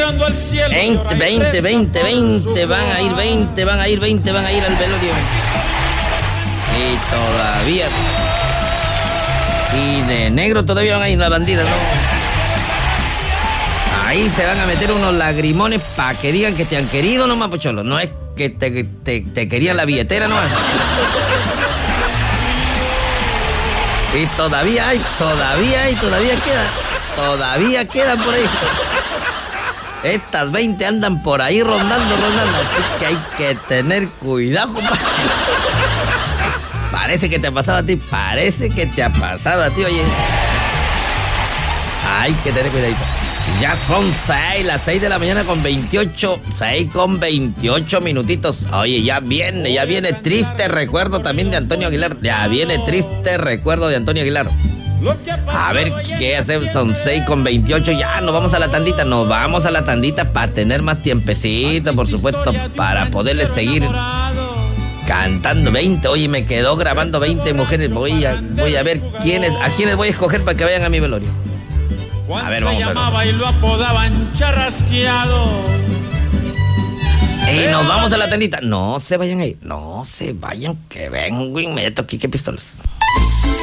mirando al cielo. 20 van a ir, 20 van a ir al velorio. Y todavía. Y de negro todavía van a ir las bandidas, ¿no? Ahí se van a meter unos lagrimones para que digan que te han querido nomás, pocholo. No es que te querían la billetera nomás. Y todavía quedan por ahí. Estas 20 andan por ahí rondando. Así que hay que tener cuidado, compadre. Parece que te ha pasado a ti, oye. Hay que tener cuidadito. Ya son las 6 de la mañana con 28 minutitos. Oye, ya viene triste recuerdo también de Antonio Aguilar. A ver qué hacemos, son 6:28, ya nos vamos a la tandita para tener más tiempecito, por supuesto, para poderles seguir cantando 20. Oye, me quedó grabando 20 mujeres. Voy a ver a quiénes voy a escoger para que vayan a mi velorio. A ver, vamos a ver. Y lo apodaban charrasqueado. Nos vamos a la tandita. No se vayan a ir, que vengo inmediato aquí, ¿qué pistolas?